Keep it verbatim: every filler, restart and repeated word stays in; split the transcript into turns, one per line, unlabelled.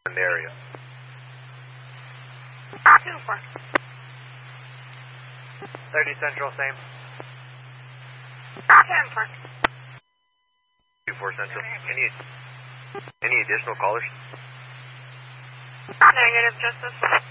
in the area.
two four.
thirty Central, same.
ten four.
two four Central. Any, any additional callers?
Negative, Justice.